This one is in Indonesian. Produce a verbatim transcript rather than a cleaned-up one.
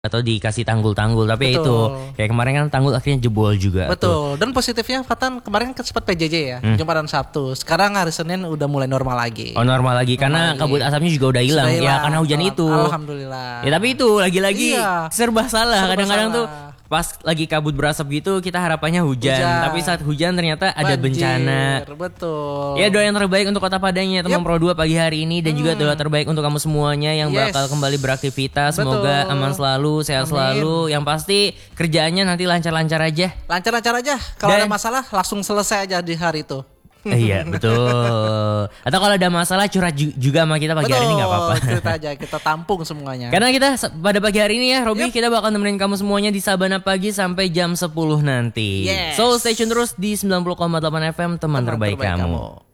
atau dikasih tanggul-tanggul, tapi ya itu kayak kemarin kan tanggul akhirnya jebol juga. Betul. Tuh. Dan positifnya Fatan kemarin kan sempat P J J ya, hmm. Jumat dan Sabtu. Sekarang hari Senin udah mulai normal lagi. Oh normal lagi normal karena lagi. Kabut asapnya juga udah hilang ya karena hujan Al- itu. Alhamdulillah. Ya tapi itu lagi-lagi iya. serba salah. Serba Kadang-kadang salah. tuh pas lagi kabut berasap gitu kita harapannya hujan, hujan. Tapi saat hujan ternyata ada Banjir, bencana. Betul. Ya doa yang terbaik untuk Kota Padang ya teman yep. Pro dua pagi hari ini dan hmm. juga doa terbaik untuk kamu semuanya yang yes. bakal kembali beraktivitas. Betul. Semoga aman selalu, sehat Amin. selalu. Yang pasti kerjaannya nanti lancar-lancar aja. Lancar-lancar aja. Kalau ada masalah langsung selesai aja di hari itu. Iya betul. Atau kalau ada masalah curhat juga sama kita pagi betul, hari ini gak apa-apa. Cerita aja kita tampung semuanya. Karena kita pada pagi hari ini ya Robi yep. kita bakal nemenin kamu semuanya di Sabana Pagi sampai jam sepuluh nanti. Yes. So stay tune terus di sembilan puluh koma delapan F M teman, teman terbaik, terbaik kamu, kamu.